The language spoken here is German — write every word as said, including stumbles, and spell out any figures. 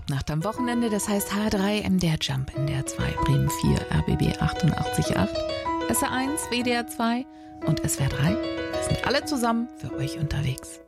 Abnacht am Wochenende, das heißt H drei, M D R Jump, N D R zwei, Bremen vier, R B B achtundachtzig Komma acht, S R eins, W D R zwei und S W R drei. Wir sind alle zusammen für euch unterwegs.